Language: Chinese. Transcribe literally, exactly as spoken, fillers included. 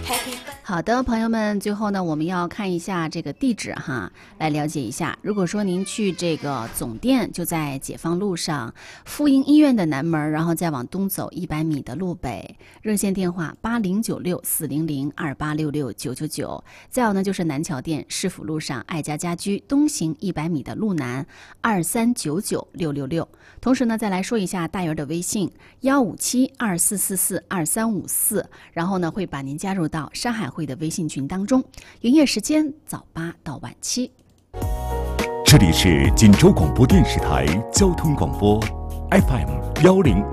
好的，朋友们，最后呢，我们要看一下这个地址哈，来了解一下。如果说您去这个总店，就在解放路上妇婴医院的南门，然后再往东走一百米的路北，热线电话八零九六四零零二八六六九九九。再有呢，就是南桥店市府路上爱家家居东行一百米的路南二三九九六六六。同时呢，再来说一下大元的微信幺五七二四四四二三五四，然后呢，会把您加入到山海会的微信群当中，营业时间早八到晚七。 这里是锦州广播电视台交通广播 F M 幺零。